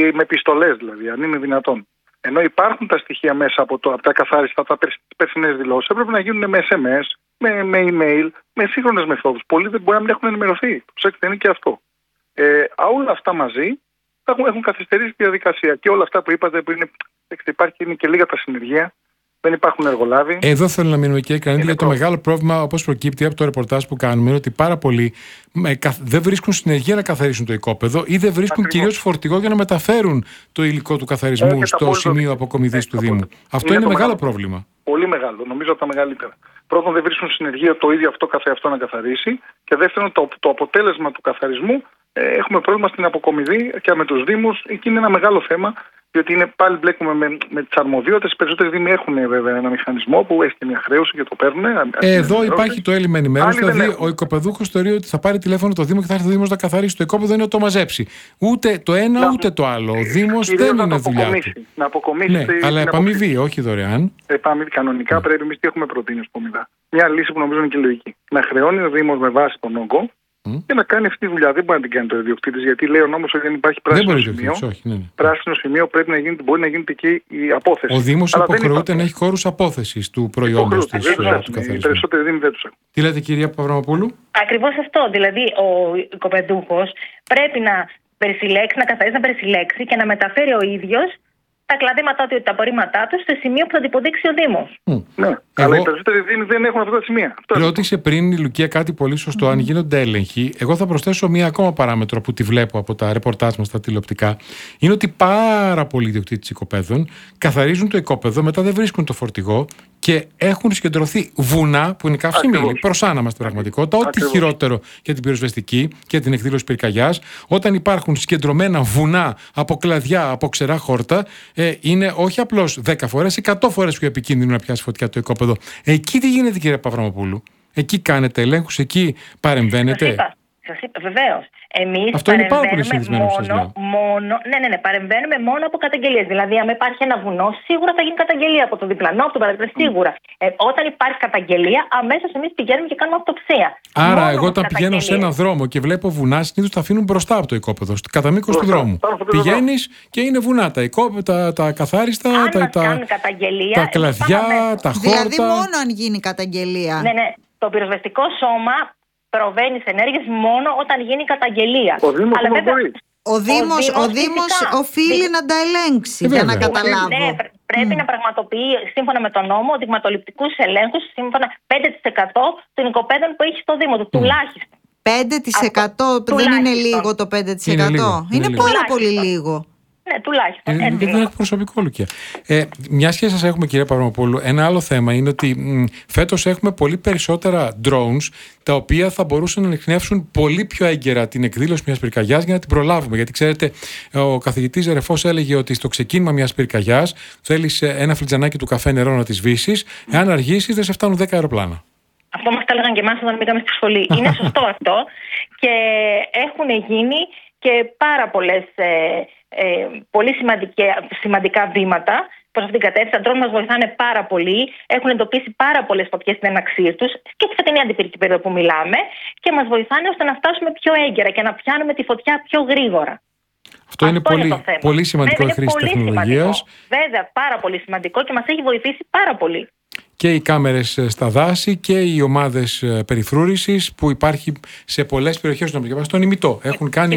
με επιστολές δηλαδή, αν είναι δυνατόν. Ενώ υπάρχουν τα στοιχεία μέσα από τα καθάριστα, από τις περσινές δηλώσεις, έπρεπε να γίνουν με SMS, με email, με σύγχρονες μεθόδους. Πολλοί δεν μπορεί να μην έχουν ενημερωθεί. Προσέξτε, είναι και αυτό. Όλα αυτά μαζί έχουν καθυστερήσει τη διαδικασία. Και όλα αυτά που είπατε, που είναι και λίγα τα συνεργεία, δεν υπάρχουν εργολάβοι. Εδώ θέλω να μείνουμε, κύριε Κρανίδη, για το μεγάλο πρόβλημα, όπως προκύπτει από το ρεπορτάζ που κάνουμε, είναι ότι πάρα πολλοί δεν βρίσκουν συνεργεία να καθαρίσουν το οικόπεδο ή δεν βρίσκουν κυρίως φορτηγό για να μεταφέρουν το υλικό του καθαρισμού στο σημείο αποκομιδής του Δήμου. Αυτό είναι μεγάλο πρόβλημα. Πολύ μεγάλο, νομίζω από τα μεγαλύτερα. Πρώτον, δεν βρίσκουν συνεργεία το ίδιο αυτό καθεαυτό να καθαρίσει. Και δεύτερον, το αποτέλεσμα του καθαρισμού, έχουμε πρόβλημα στην αποκομιδή και με τους Δήμους. Εκεί είναι ένα μεγάλο θέμα. Διότι πάλι μπλέκουμε με τις αρμοδιότητες. Οι περισσότεροι Δήμοι έχουν βέβαια ένα μηχανισμό που έχει και μια χρέωση και το παίρνουν. Εδώ υπάρχει το έλλειμμα ενημέρωση. Δηλαδή, ο οικοπεδούχος θεωρεί ότι θα πάρει τηλέφωνο το Δήμο και θα έρθει ο Δήμος να καθαρίσει το οικόπεδο, είναι να το μαζέψει. Ούτε το ένα ούτε το άλλο. Ο Δήμος δεν είναι δουλειά του. Να αποκομίσει. Ναι, αλλά επαμοιβή, όχι δωρεάν. Επαμοιβή, κανονικά πρέπει, εμείς τι έχουμε προτείνει ως Πομιδά. Μια λύση που νομίζω είναι και λογική. Να χρεώνει ο Δήμος με βάση τον όγκο. Και να κάνει αυτή τη δουλειά. Δεν μπορεί να την κάνει το ιδιοκτήτης, γιατί λέει ο νόμος ότι δεν υπάρχει πράσινο σημείο. Πράσινο σημείο μπορεί να γίνεται και η απόθεση. Ο Δήμος υποχρεούται να έχει χώρους απόθεσης του προϊόντος του καθαρισμού. Οι περισσότεροι Δήμοι δεν τους έχουν. Τι λέτε, κυρία Παπαδοπούλου? Ακριβώς αυτό. Δηλαδή, ο οικοπεδούχος πρέπει να περισυλλέξει, να καθαρίσει, να περισυλλέξει και να μεταφέρει ο ίδιος τα κλαδίματά του ή τα απορρίμματά του στο σημείο που θα την υποδείξει ο Δήμος. Ναι, αλλά οι περισσότεροι Δήμοι δεν έχουν αυτά τα σημεία. Ρώτησε πριν η Λουκία κάτι πολύ σωστό. Αν γίνονται έλεγχοι, εγώ θα προσθέσω μία ακόμα παράμετρο που τη βλέπω από τα ρεπορτάζ μας στα τηλεοπτικά. Είναι ότι πάρα πολλοί ιδιοκτήτες οικοπαίδων καθαρίζουν το οικόπεδο, μετά δεν βρίσκουν το φορτηγό και έχουν συγκεντρωθεί βουνά που είναι καυσίμηλοι. Προσάναμα στην πραγματικότητα. Ό,τι χειρότερο για την πυροσβεστική και την εκδήλωση πυρκαγιάς, όταν υπάρχουν συγκεντρωμένα βουνά από κλαδιά, από ξερά χόρτα, είναι όχι απλώς 10 φορές, 100 φορές πιο επικίνδυνο να πιάσει φωτιά το οικόπεδο. Εκεί τι γίνεται, κύριε Παπαδοπούλου? Εκεί κάνετε ελέγχους, εκεί παρεμβαίνετε? Σας είπα, βεβαίως. Εμείς αυτό είναι πάρα πολύ συνηθισμένο που σας λέω. Ναι, παρεμβαίνουμε μόνο από καταγγελίες. Δηλαδή, αν υπάρχει ένα βουνό, σίγουρα θα γίνει καταγγελία από το διπλανό, από τον παρακρατή, σίγουρα. Όταν υπάρχει καταγγελία, αμέσως εμείς πηγαίνουμε και κάνουμε αυτοψία. Άρα, εγώ όταν πηγαίνω σε έναν δρόμο και βλέπω βουνά, συνήθως τα αφήνουν μπροστά από το οικόπεδο, κατά μήκος του δρόμου. Πηγαίνεις και είναι βουνά, τα καθάριστα, τα κλαδιά, τα χόρτα. Δηλαδή, μόνο αν γίνει καταγγελία. Ναι, το πυροσβεστικό σώμα προβαίνει σε ενέργειες μόνο όταν γίνει καταγγελία. Ο Δήμος οφείλει να τα ελέγξει για να καταλάβω. Ναι, πρέπει να πραγματοποιεί σύμφωνα με τον νόμο δειγματοληπτικούς ελέγχους σύμφωνα 5% των οικοπαίδων που έχει στο Δήμο του, τουλάχιστον. 5% δεν είναι λίγο το 5%? Είναι πάρα πολύ λίγο. Ναι, τουλάχιστον. Δεν είναι προσωπικό, Λουκία. Μια και σας έχουμε, κυρία Παπαδοπούλου, ένα άλλο θέμα είναι ότι φέτος έχουμε πολύ περισσότερα drones, τα οποία θα μπορούσαν να ανιχνεύσουν πολύ πιο έγκαιρα την εκδήλωση μιας πυρκαγιάς για να την προλάβουμε. Γιατί ξέρετε, ο καθηγητής Ζερεφός έλεγε ότι στο ξεκίνημα μιας πυρκαγιάς θέλεις ένα φλιτζανάκι του καφέ νερό να τη σβήσεις. Εάν αργήσεις, δεν σε φτάνουν 10 αεροπλάνα. Αυτό μας τα έλεγαν και εμάς όταν μπήκαμε στη σχολή. Είναι σωστό αυτό και έχουν γίνει και πάρα πολλές. Πολύ σημαντικά βήματα προς αυτήν την κατεύθυνση. Τα drone μας βοηθάνε πάρα πολύ. Έχουν εντοπίσει πάρα πολλές φωτιές στην έναξή τους και τη φετινή αντιπυρική περίοδο που μιλάμε και μας βοηθάνε ώστε να φτάσουμε πιο έγκαιρα και να πιάνουμε τη φωτιά πιο γρήγορα. Αυτό είναι πολύ σημαντικό η χρήση τεχνολογίας. Βέβαια, πάρα πολύ σημαντικό και μας έχει βοηθήσει πάρα πολύ. Και οι κάμερες στα δάση και οι ομάδες περιφρούρησης που υπάρχει σε πολλές περιοχές του Ναυπηγείου. Στον ημιτό έχουν κάνει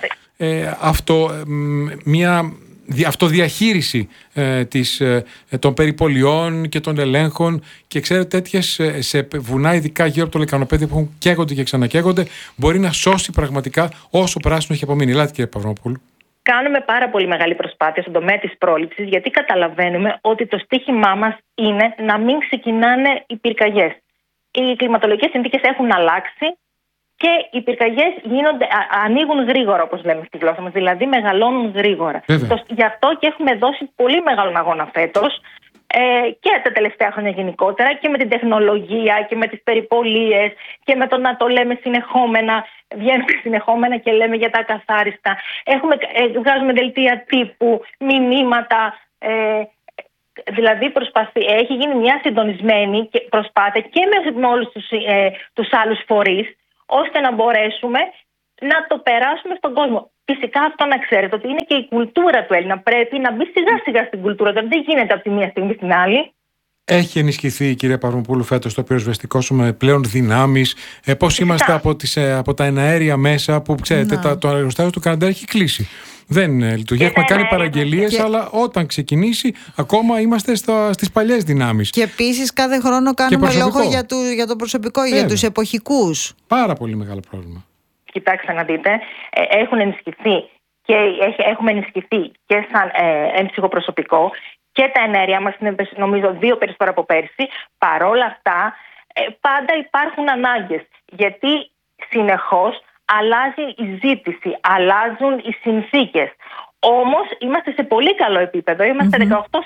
μια αυτοδιαχείριση των περιπολιών και των ελέγχων και ξέρετε τέτοιες σε βουνά ειδικά γύρω από το λεκανοπέδιο που καίγονται και ξανακαίγονται μπορεί να σώσει πραγματικά όσο πράσινο έχει απομείνει. Ελάτε, κύριε Παπαδοπούλου. Κάνουμε πάρα πολύ μεγάλη προσπάθεια στον τομέα της πρόληψης γιατί καταλαβαίνουμε ότι το στίχημά μας είναι να μην ξεκινάνε οι πυρκαγιές. Οι κλιματολογικές συνθήκες έχουν αλλάξει και οι πυρκαγιές ανοίγουν γρήγορα, όπως λέμε στη γλώσσα μας, δηλαδή μεγαλώνουν γρήγορα. Γι' αυτό και έχουμε δώσει πολύ μεγάλο αγώνα φέτος και τα τελευταία χρόνια γενικότερα και με την τεχνολογία και με τις περιπολίες και με το να το λέμε συνεχόμενα. Βγαίνουμε συνεχόμενα και λέμε για τα ακαθάριστα. Βγάζουμε δελτία τύπου, μηνύματα. Δηλαδή έχει γίνει μια συντονισμένη προσπάθεια και με όλους τους άλλους φορείς ώστε να μπορέσουμε να το περάσουμε στον κόσμο. Φυσικά αυτό να ξέρετε ότι είναι και η κουλτούρα του Έλληνα. Πρέπει να μπει σιγά σιγά στην κουλτούρα του. Δεν γίνεται από τη μία στιγμή στην άλλη. Έχει ενισχυθεί, κυρία Παυροπούλου, φέτος το πυροσβεστικό σου με πλέον δυνάμεις? Πώς είμαστε από τα εναέρια μέσα που ξέρετε, το εργοστάσιο του Καναντέρ έχει κλείσει. Δεν λειτουργεί. Έχουμε κάνει παραγγελίες, αλλά όταν ξεκινήσει, ακόμα είμαστε στις παλιές δυνάμεις. Και επίσης κάθε χρόνο κάνουμε λόγο για το προσωπικό, για τους εποχικούς. Πάρα πολύ μεγάλο πρόβλημα. Κοιτάξτε να δείτε, έχουν ενισχυθεί και έχουμε ενισχυθεί και σαν έμψυχο προσωπικό. Και τα ενέργεια μας είναι, νομίζω, 2 περισσότερα από πέρσι. Παρόλα αυτά, πάντα υπάρχουν ανάγκες. Γιατί συνεχώς αλλάζει η ζήτηση, αλλάζουν οι συνθήκες. Όμως είμαστε σε πολύ καλό επίπεδο. Είμαστε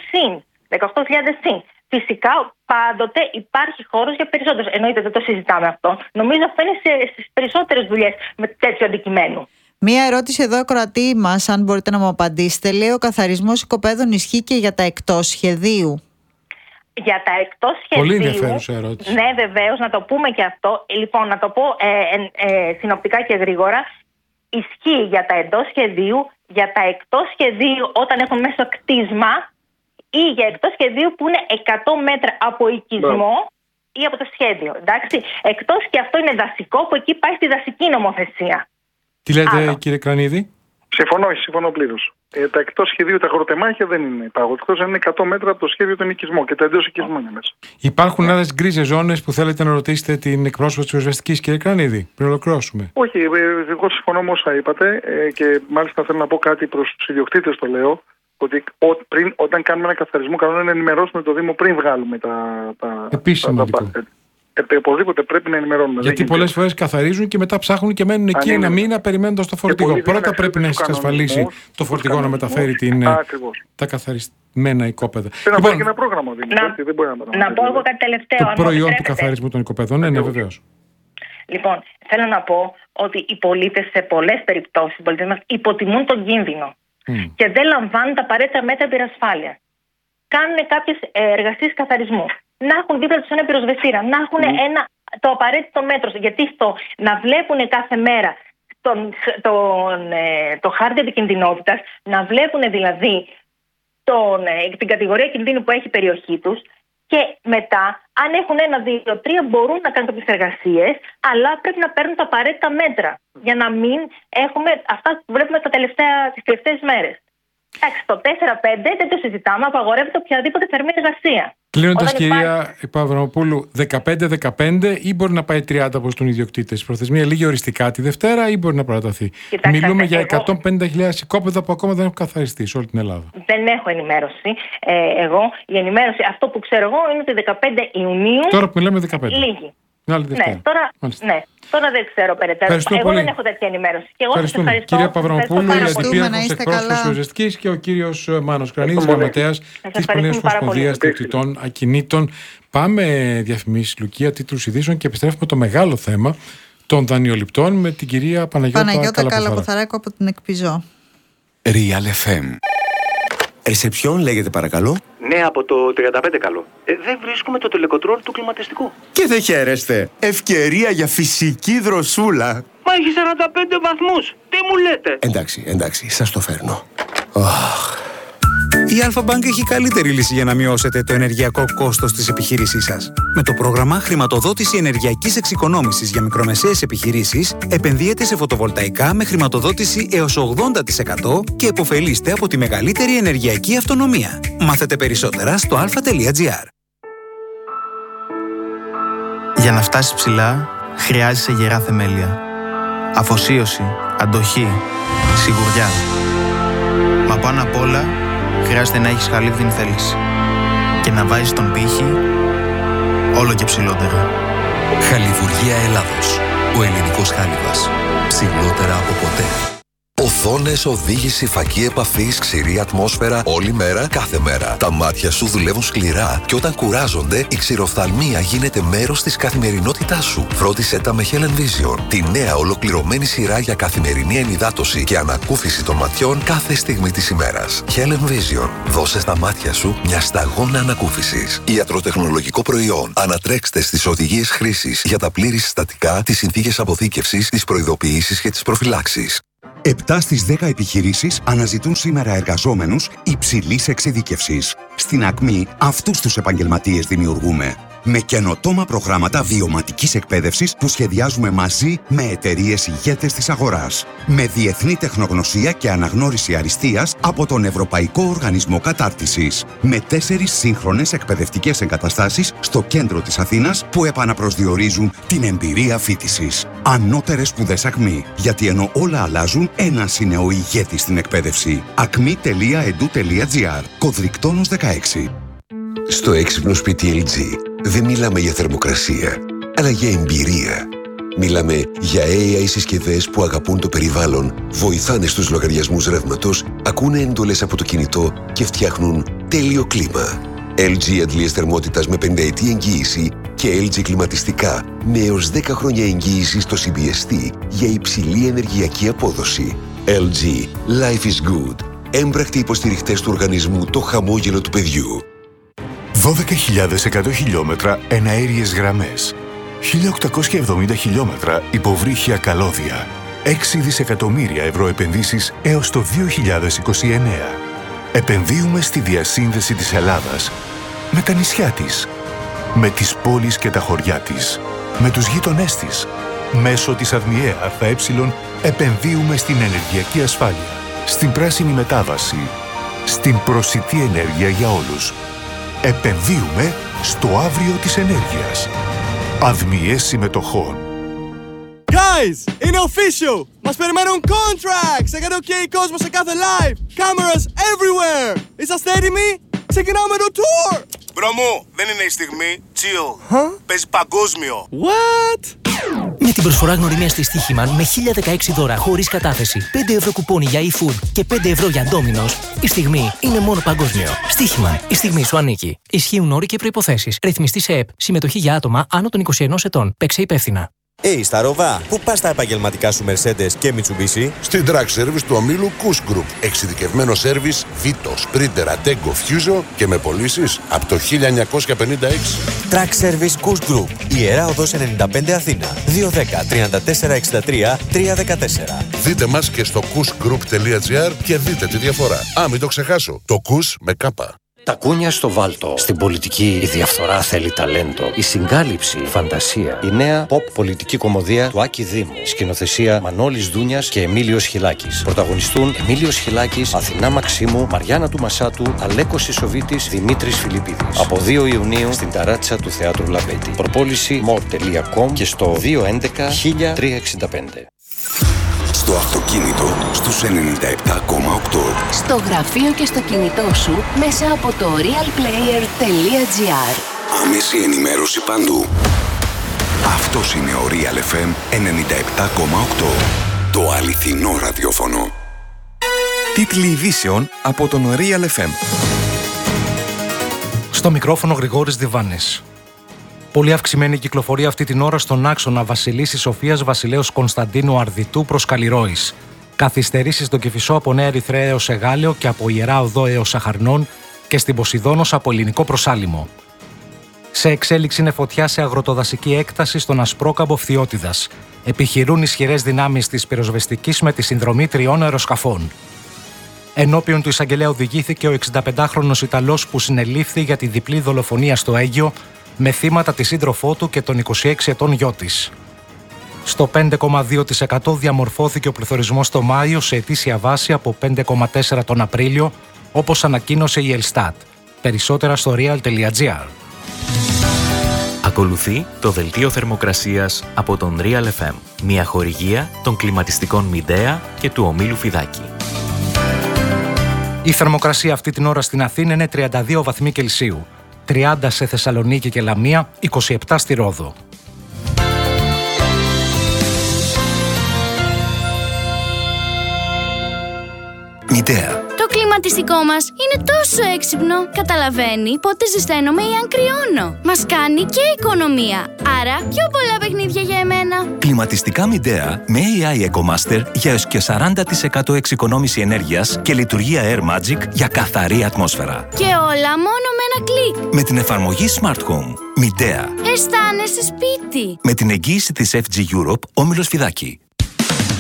18.000 συν. Φυσικά πάντοτε υπάρχει χώρος για περισσότερους. Εννοείται, δεν το συζητάμε αυτό. Νομίζω αυτό είναι στις περισσότερες δουλειές με τέτοιο αντικειμένου. Μία ερώτηση εδώ, ακροατή μας, αν μπορείτε να μου απαντήσετε. Λέει, ο καθαρισμός οικοπαίδων ισχύει και για τα εκτός σχεδίου? Για τα εκτός σχεδίου. Πολύ ενδιαφέρουσα ερώτηση. Ναι, βεβαίως, να το πούμε και αυτό. Λοιπόν, να το πω συνοπτικά και γρήγορα. Ισχύει για τα εντός σχεδίου, για τα εκτός σχεδίου όταν έχουν μέσα κτίσμα ή για εκτός σχεδίου που είναι 100 μέτρα από οικισμό ή από το σχέδιο. Εντάξει. Εκτός και αυτό είναι δασικό, που εκεί πάει στη δασική νομοθεσία. Τι λέτε, κύριε Κρανίδη? Συμφωνώ πλήρως. Τα εκτός σχεδίου, τα αγροτεμάχια δεν είναι. Τα αγροτικός είναι 100 μέτρα από το σχέδιο των οικισμών και τα εντός οικισμών είναι μέσα. Υπάρχουν άλλες γκρίζες ζώνες που θέλετε να ρωτήσετε την εκπρόσωπο της πυροσβεστικής, κύριε Κρανίδη, πριν ολοκληρώσουμε? Όχι, εγώ συμφωνώ με όσα είπατε και μάλιστα θέλω να πω κάτι προς τους ιδιοκτήτες, το λέω. Ότι όταν κάνουμε ένα καθαρισμό, καλό είναι να ενημερώσουμε το Δήμο πριν βγάλουμε τα. Επίσης σημαντικό. Οπωσδήποτε πρέπει να ενημερώνουμε. Γιατί πολλές φορές καθαρίζουν και μετά ψάχνουν και μένουν εκεί ένα μήνα περιμένοντας το φορτηγό. Πρώτα πρέπει να εξασφαλίσει το φορτηγό να μεταφέρει τα καθαρισμένα οικόπεδα. Πρέπει να πάρει και ένα πρόγραμμα. Να πω εγώ κάτι τελευταίο. Το προϊόν του καθαρισμού των οικοπεδών, ναι, βεβαίως. Λοιπόν, θέλω να πω ότι οι πολίτες σε πολλές περιπτώσεις, οι πολίτες μας υποτιμούν τον κίνδυνο και δεν λαμβάνουν τα απαραίτητα μέτρα πυρασφάλειας. Κάνουν κάποιες εργασίες καθαρισμού. Να έχουν δίπλα τους ένα πυροσβεστήρα, να έχουν το απαραίτητο μέτρο. Γιατί να βλέπουν κάθε μέρα το χάρτη επικινδυνότητας, να βλέπουν δηλαδή την κατηγορία κινδύνου που έχει η περιοχή τους και μετά, αν έχουν 1, 2, 3, μπορούν να κάνουν κάποιες εργασίες, αλλά πρέπει να παίρνουν τα απαραίτητα μέτρα για να μην έχουμε αυτά που βλέπουμε τις τελευταίες μέρες. Εντάξει, το 4-5 δεν το συζητάμε, απαγορεύεται οποιαδήποτε θερμή εργασία. Κλείνοντας, κυρία Παυροπούλου, 15-15 ή μπορεί να πάει 30 όπως τον ιδιοκτήτη? Προθεσμία λίγη οριστικά τη Δευτέρα ή μπορεί να παραταθεί? Μιλούμε για 150.000 οικόπεδα που ακόμα δεν έχουν καθαριστεί σε όλη την Ελλάδα. Δεν έχω ενημέρωση. Η ενημέρωση, αυτό που ξέρω εγώ είναι ότι 15 Ιουνίου. Τώρα που μιλάμε 15. Λίγη. Τώρα δεν ξέρω περαιτέρω. Εγώ δεν έχω τέτοια ενημέρωση. Και εγώ σας ευχαριστώ. Κυρία Παυροπούλου, αντιπρόεδρος εκπρόσωπος της πυροσβεστικής, και ο κύριος Μάνος Κρανίδης, γραμματέας της Πολωνίας Ομοσπονδίας Διοκτητών Ακινήτων. Πάμε διαφημίσεις, Λουκία, τίτλους ειδήσεων και επιστρέφουμε το μεγάλο θέμα των δανειοληπτών με την κυρία Παναγιώτα Καλαποθαράκου από την Εκπιζό. Real FM. Ρεσεψιόν λέγεται, παρακαλώ. Ναι, από το 35 καλό. Δεν βρίσκουμε το τελεκοτρόλ του κλιματιστικού. Και δεν χαίρεστε. Ευκαιρία για φυσική δροσούλα. Μα έχει 45 βαθμούς. Τι μου λέτε? Εντάξει, σας το φέρνω. Η Alpha Bank έχει καλύτερη λύση για να μειώσετε το ενεργειακό κόστος της επιχείρησής σας. Με το πρόγραμμα Χρηματοδότηση Ενεργειακής Εξοικονόμησης για μικρομεσαίες επιχειρήσεις, επενδύετε σε φωτοβολταϊκά με χρηματοδότηση έως 80% και επωφελείστε από τη μεγαλύτερη ενεργειακή αυτονομία. Μάθετε περισσότερα στο alpha.gr. Για να φτάσεις ψηλά, χρειάζεσαι γερά θεμέλια. Αφοσίωση, αντοχή, σιγουριά. Μα πάνω απ' όλα, χρειάζεται να έχεις χαλίβδινη θέληση και να βάζεις τον πύχη όλο και ψηλότερα. Χαλιβουργία Ελλάδος. Ο ελληνικός χάλιβας. Ψηλότερα από ποτέ. Οθόνες, οδήγηση, φακή επαφής, ξηρή ατμόσφαιρα, όλη μέρα, κάθε μέρα. Τα μάτια σου δουλεύουν σκληρά και όταν κουράζονται, η ξηροφθαλμία γίνεται μέρος της καθημερινότητάς σου. Φρόντισέ τα με Helen Vision, τη νέα ολοκληρωμένη σειρά για καθημερινή ενυδάτωση και ανακούφιση των ματιών κάθε στιγμή της ημέρας. Helen Vision. Δώσε στα μάτια σου μια σταγόνα ανακούφισης. Ιατροτεχνολογικό προϊόν. Ανατρέξτε στις οδηγίες χρήσης για τα πλήρη συστατικά, τις συνθήκες αποθήκευσης, τις προειδοποιήσεις και τις προφυλάξεις. 7 στις 10 επιχειρήσεις αναζητούν σήμερα εργαζόμενους υψηλής εξειδίκευσης. Στην Ακμή αυτούς τους επαγγελματίες δημιουργούμε. Με καινοτόμα προγράμματα βιωματικής εκπαίδευσης που σχεδιάζουμε μαζί με εταιρείες ηγέτες της αγοράς. Με διεθνή τεχνογνωσία και αναγνώριση αριστείας από τον Ευρωπαϊκό Οργανισμό Κατάρτισης. Με 4 σύγχρονες εκπαιδευτικές εγκαταστάσεις στο κέντρο της Αθήνας που επαναπροσδιορίζουν την εμπειρία φοιτησης. Ανώτερες σπουδές Ακμή. Γιατί ενώ όλα αλλάζουν, ένας είναι ο ηγέτης στην εκπαίδευση. acmi.edu.gr. Κωδρικτόνος 16. Στο έξυπνο σπίτι LG δεν μιλάμε για θερμοκρασία, αλλά για εμπειρία. Μιλάμε για AI συσκευές που αγαπούν το περιβάλλον, βοηθάνε στους λογαριασμούς ρεύματος, ακούνε εντολές από το κινητό και φτιάχνουν τέλειο κλίμα. LG αντλίες θερμότητας με 50ετή εγγύηση και LG κλιματιστικά με έως 10 χρόνια εγγύηση στο CBST για υψηλή ενεργειακή απόδοση. LG. Life is good. Έμπρακτοι υποστηριχτές του οργανισμού Το Χαμόγελο του Παιδιού. 12.100 χιλιόμετρα εναέριες γραμμές, 1.870 χιλιόμετρα υποβρύχια καλώδια, 6 δισεκατομμύρια ευρώ επενδύσεις έως το 2029. Επενδύουμε στη διασύνδεση της Ελλάδας με τα νησιά της, με τις πόλεις και τα χωριά της, με τους γείτονές της. Μέσω της ΑΔΜΙΕ ΑΕ επενδύουμε στην ενεργειακή ασφάλεια, στην πράσινη μετάβαση, στην προσιτή ενέργεια για όλους. Επενδύουμε στο αύριο της ενέργειας. ΑΔΜΙΕ συμμετοχών. Guys, είναι official! Μας περιμένουν contracts! Έκανε OK κόσμο σε κάθε live! Cameras everywhere! Είσαστε έτοιμοι? Ξεκινάμε το tour! Μπρο μου, δεν είναι η στιγμή. Chill. Παίζει παγκόσμιο. What? Με την προσφορά γνωριμίας της Στοίχημαν με 1016 δώρα χωρίς κατάθεση, 5 ευρώ κουπόνι για eFood και 5 ευρώ για Domino's, η στιγμή είναι μόνο παγκόσμιο. Στοίχημαν, η στιγμή σου ανήκει. Ισχύουν όροι και προϋποθέσεις. Ρυθμιστή σε ΕΠ. Συμμετοχή για άτομα άνω των 21 ετών. Παίξε υπεύθυνα. Σταρόβα, πού πας τα επαγγελματικά σου Mercedes και Mitsubishi? Στην Track Service του ομίλου Kuss Group. Εξειδικευμένο σέρβις Vito, Sprinter, Attego, Fuso και με πωλήσεις από το 1956. Track Service Kuss Group. Ιερά Οδός 95 Αθήνα. 210 34 63 314. Δείτε μας και στο kussgroup.gr και δείτε τη διαφορά. Μην το ξεχάσω. Το Kuss με κάπα. Τα κούνια στο βάλτο. Στην πολιτική η διαφθορά θέλει ταλέντο. Η συγκάλυψη, φαντασία. Η νέα pop πολιτική κομμωδία του Άκη Δήμου. Σκηνοθεσία Μανώλης Δούνιας και Εμίλιος Χιλάκης. Πρωταγωνιστούν Εμίλιος Χιλάκης, Αθηνά Μαξίμου, Μαριάννα του Μασάτου, Αλέκος Ισοβίτης, Δημήτρης Φιλιππίδης. Από 2 Ιουνίου στην ταράτσα του Θεάτρου Λαμπέτη. Προπόληση more.com και στο 211 1365. Στο αυτοκίνητο στους 97,8. Στο γραφείο και στο κινητό σου μέσα από το realplayer.gr. Άμεση ενημέρωση παντού. Αυτός είναι ο Real FM 97,8. Το αληθινό ραδιόφωνο. Τίτλοι ειδήσεων από τον Real FM. Στο μικρόφωνο Γρηγόρης Διβάνης. Πολύ αυξημένη κυκλοφορία αυτή την ώρα στον άξονα Βασιλίσσης Σοφίας Βασιλέως Κωνσταντίνου Αρδιτού προς Καλλιρόης. Καθυστερήσεις στον Κηφισό από Νέα Ερυθρέα έως Εγάλεο και από Ιερά Οδό έως Αχαρνών και στην Ποσειδώνος από Ελληνικό προς Άλυμο. Σε εξέλιξη είναι φωτιά σε αγροτοδασική έκταση στον Ασπρόκαμπο Φθιώτιδας. Επιχειρούν ισχυρές δυνάμεις της πυροσβεστικής με τη συνδρομή 3 αεροσκαφών. Ενώπιον του εισαγγελέα οδηγήθηκε ο 65χρονος Ιταλός που συνελήφθη για τη διπλή δολοφονία στο Αίγιο, με θύματα τη σύντροφό του και τον 26 ετών γιο της. Στο 5,2% διαμορφώθηκε ο πληθωρισμός το Μάιο σε ετήσια βάση από 5,4% τον Απρίλιο, όπως ανακοίνωσε η Ελστάτ. Περισσότερα στο real.gr. Ακολουθεί το δελτίο θερμοκρασίας από τον Real FM, μια χορηγία των κλιματιστικών Μιντέα και του ομίλου Φιδάκη. Η θερμοκρασία αυτή την ώρα στην Αθήνα είναι 32 βαθμοί Κελσίου. 30 σε Θεσσαλονίκη και Λαμία, 27 στη Ρόδο. Μητέα. Το κλιματιστικό μας είναι τόσο έξυπνο. Καταλαβαίνει πότε ζεσταίνομαι ή αν κρυώνω. Μας κάνει και οικονομία. Άρα πιο πολλά παιχνίδια για εμένα. Κλιματιστικά Μητέα με AI EcoMaster για έως και 40% εξοικονόμηση ενέργειας και λειτουργία Air Magic για καθαρή ατμόσφαιρα. Και όλα μόνο με ένα κλικ. Με την εφαρμογή Smart Home. Μητέα. Αισθάνεσαι σπίτι. Με την εγγύηση της FG Europe, όμιλος Φιδάκη.